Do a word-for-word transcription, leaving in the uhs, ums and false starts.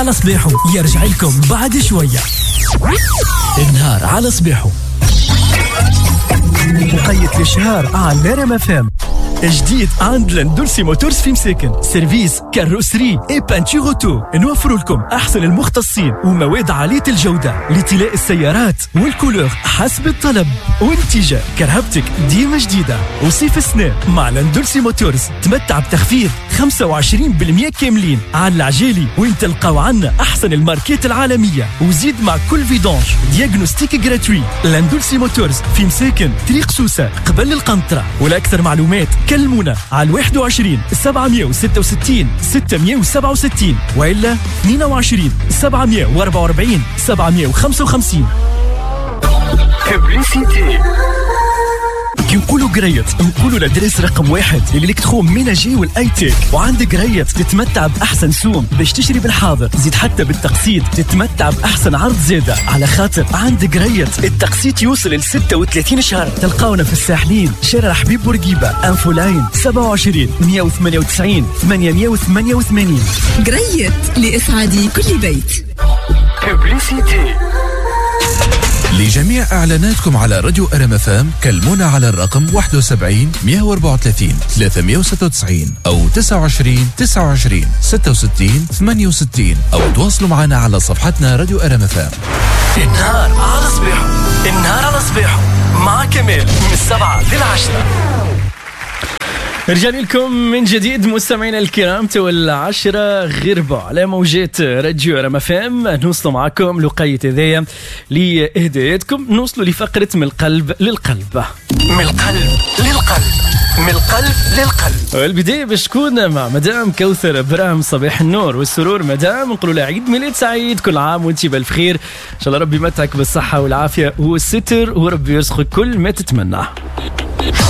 على صباحو يرجع لكم بعد شوية. النهار على صباحو مقيد الشهر على ريم اف ام. جديد عند لاندولسي موتورز في مساكن، سيرفيس كاروسري اي بانتور اوتو. نوفر لكم احسن المختصين ومواد عاليه الجوده لطلاء السيارات والكولور حسب الطلب والاتجاه. كرهبتك ديما جديده. وصيف السنة مع لاندولسي موتورز تمتع بتخفيض خمسة وعشرين بالمئة كاملين على العجالي، وين تلقاو عنا احسن الماركات العالميه. وزيد مع كل فيدونج دياغنوستيك جراتوي. لاندولسي موتورز في مساكن طريق سوسه قبل القنطره. ولاكثر معلومات كلمونا على واحد وعشرين سبعمئة وستة وستين ستمئة وسبعة وستين وإلا اثنين وعشرين سبعمئة وأربعة وأربعين سبعمئة وخمسة وخمسين. ببليسيتي كي نقولوا قريت نقولوا لدرس رقم واحد اللي لك تخوم ميناجي والايتيك. وعندك قريت تتمتع باحسن سوم باش تشتري بالحاضر، زيد حتى بالتقسيط تتمتع باحسن عرض زاده. على خاطر عندك قريت التقسيط يوصل ل ستة وثلاثين شهر. تلقاونا في الساحلين شارع حبيب بورقيبه، انفو لاين سبعة وعشرين مئة وثمانية وتسعين ثمانمئة وثمانية وثمانين. قريت لإسعاد كل بيت. ببليسيتي لجميع إعلاناتكم على راديو أرم اف ام كلمونا على الرقم واحد وسبعين مئة وأربعة وثلاثين ثلاثمئة وستة وتسعين أو تسعة وعشرين تسعة وعشرين ستة وستين ثمانية وستين أو تواصلوا معنا على صفحتنا راديو أرم اف ام. النهار على صباحو، النهار على صباحو مع كمال من السبعة للعشرة. رجعنا لكم من جديد مستمعينا الكرام، تو العشرة غربة على موجات راديو ريم اف ام. نوصلوا معكم لقية هدايا لإهداياتكم. نوصلوا لفقرة من القلب للقلب. من القلب للقلب من القلب للقلب. والبداية باش تكون مع مدام كوثر براهم. صباح النور والسرور مدام، نقولوا لها عيد ميلاد سعيد، كل عام وانتي بالف خير. ان شاء الله ربي يمتعك بالصحة والعافية والستر، وربي يرزقك كل ما تتمنى.